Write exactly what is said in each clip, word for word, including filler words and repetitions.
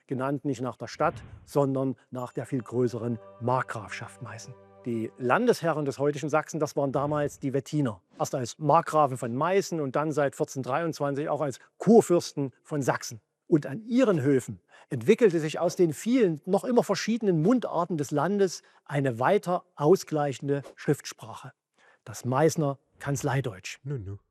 genannt nicht nach der Stadt, sondern nach der viel größeren Markgrafschaft Meißen. Die Landesherren des heutigen Sachsen, das waren damals die Wettiner. Erst als Markgrafen von Meißen und dann seit vierzehnhundertdreiundzwanzig auch als Kurfürsten von Sachsen. Und an ihren Höfen entwickelte sich aus den vielen, noch immer verschiedenen Mundarten des Landes eine weiter ausgleichende Schriftsprache. Das Meißner Kanzleideutsch. Nu, nu.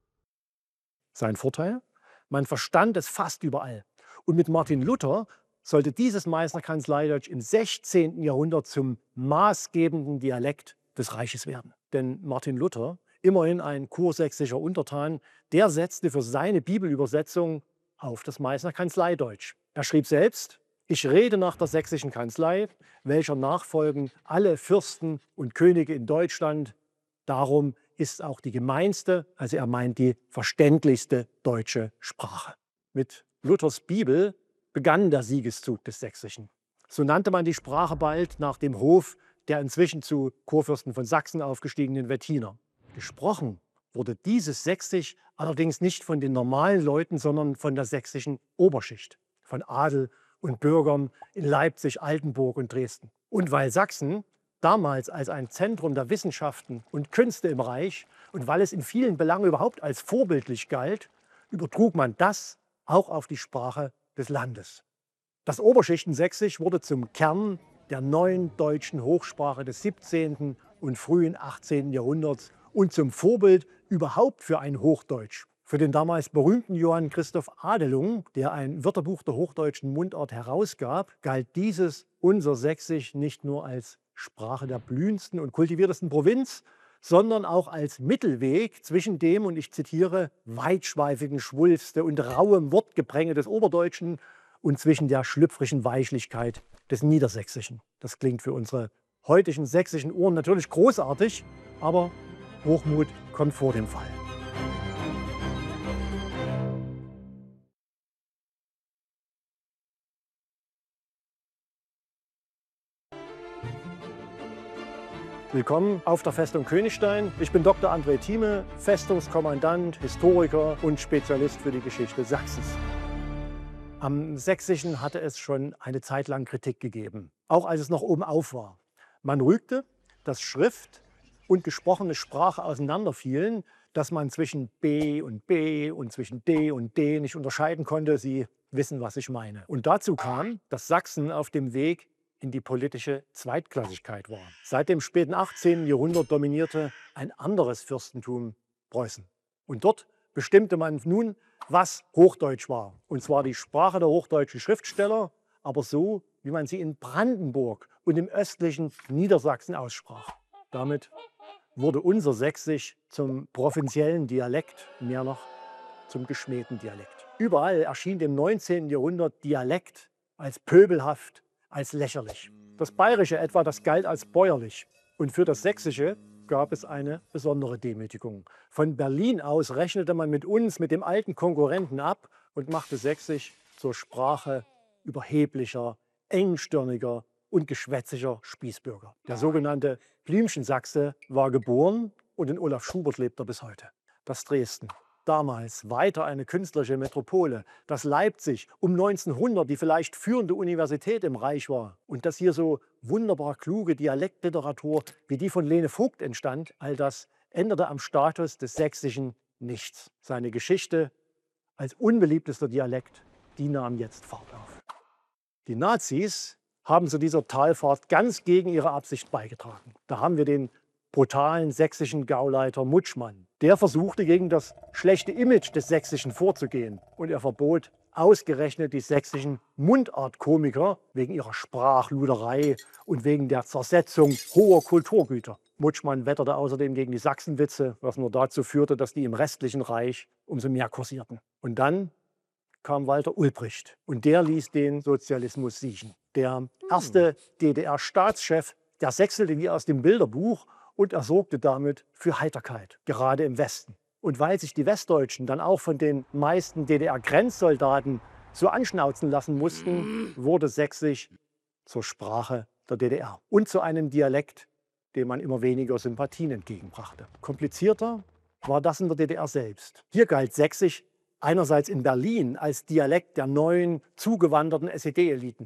Sein Vorteil? Man verstand es fast überall. Und mit Martin Luther sollte dieses Meißner Kanzleideutsch im sechzehnten Jahrhundert zum maßgebenden Dialekt des Reiches werden. Denn Martin Luther, immerhin ein kursächsischer Untertan, der setzte für seine Bibelübersetzung auf das Meißner Kanzleideutsch. Er schrieb selbst: Ich rede nach der sächsischen Kanzlei, welcher nachfolgen alle Fürsten und Könige in Deutschland. Darum ist auch die gemeinste, also er meint die verständlichste deutsche Sprache. Mit Luthers Bibel begann der Siegeszug des Sächsischen. So nannte man die Sprache bald nach dem Hof der inzwischen zu Kurfürsten von Sachsen aufgestiegenen Wettiner. Gesprochen wurde dieses Sächsisch allerdings nicht von den normalen Leuten, sondern von der sächsischen Oberschicht, von Adel und Bürgern in Leipzig, Altenburg und Dresden. Und weil Sachsen damals als ein Zentrum der Wissenschaften und Künste im Reich und weil es in vielen Belangen überhaupt als vorbildlich galt, übertrug man das auch auf die Sprache des Landes. Das Oberschichtensächsisch wurde zum Kern der neuen deutschen Hochsprache des siebzehnten und frühen achtzehnten Jahrhunderts und zum Vorbild überhaupt für ein Hochdeutsch. Für den damals berühmten Johann Christoph Adelung, der ein Wörterbuch der hochdeutschen Mundart herausgab, galt dieses unser Sächsisch nicht nur als Sprache der blühendsten und kultiviertesten Provinz, sondern auch als Mittelweg zwischen dem, und ich zitiere, weitschweifigen Schwulste und rauem Wortgepränge des Oberdeutschen und zwischen der schlüpfrigen Weichlichkeit des Niedersächsischen. Das klingt für unsere heutigen sächsischen Ohren natürlich großartig, aber Hochmut kommt vor dem Fall. Willkommen auf der Festung Königstein. Ich bin Doktor André Thieme, Festungskommandant, Historiker und Spezialist für die Geschichte Sachsens. Am Sächsischen hatte es schon eine Zeit lang Kritik gegeben, auch als es noch oben auf war. Man rügte, dass Schrift und gesprochene Sprache auseinanderfielen, dass man zwischen B und B und zwischen D und D nicht unterscheiden konnte. Sie wissen, was ich meine. Und dazu kam, dass Sachsen auf dem Weg in die politische Zweitklassigkeit war. Seit dem späten achtzehnten Jahrhundert dominierte ein anderes Fürstentum Preußen. Und dort bestimmte man nun, was Hochdeutsch war. Und zwar die Sprache der hochdeutschen Schriftsteller, aber so, wie man sie in Brandenburg und im östlichen Niedersachsen aussprach. Damit wurde unser Sächsisch zum provinziellen Dialekt, mehr noch zum geschmähten Dialekt. Überall erschien im neunzehnten Jahrhundert Dialekt als pöbelhaft, als lächerlich. Das Bayerische etwa, das galt als bäuerlich. Und für das Sächsische gab es eine besondere Demütigung. Von Berlin aus rechnete man mit uns, mit dem alten Konkurrenten ab und machte Sächsisch zur Sprache überheblicher, engstirniger und geschwätziger Spießbürger. Der sogenannte Blümchensachse war geboren und in Olaf Schubert lebt er bis heute. Das Dresden. Damals weiter eine künstlerische Metropole, dass Leipzig um neunzehnhundert die vielleicht führende Universität im Reich war und dass hier so wunderbar kluge Dialektliteratur wie die von Lene Vogt entstand, all das änderte am Status des Sächsischen nichts. Seine Geschichte als unbeliebtester Dialekt, die nahm jetzt Fahrt auf. Die Nazis haben zu dieser Talfahrt ganz gegen ihre Absicht beigetragen. Da haben wir den brutalen sächsischen Gauleiter Mutschmann. Der versuchte, gegen das schlechte Image des Sächsischen vorzugehen. Und er verbot ausgerechnet die sächsischen Mundartkomiker wegen ihrer Sprachluderei und wegen der Zersetzung hoher Kulturgüter. Mutschmann wetterte außerdem gegen die Sachsenwitze, was nur dazu führte, dass die im restlichen Reich umso mehr kursierten. Und dann kam Walter Ulbricht und der ließ den Sozialismus siechen. Der erste D D R-Staatschef, der sechselte wie aus dem Bilderbuch und er sorgte damit für Heiterkeit, gerade im Westen. Und weil sich die Westdeutschen dann auch von den meisten D D R-Grenzsoldaten so anschnauzen lassen mussten, wurde Sächsisch zur Sprache der D D R und zu einem Dialekt, dem man immer weniger Sympathien entgegenbrachte. Komplizierter war das in der D D R selbst. Hier galt Sächsisch einerseits in Berlin als Dialekt der neuen, zugewanderten S E D-Eliten.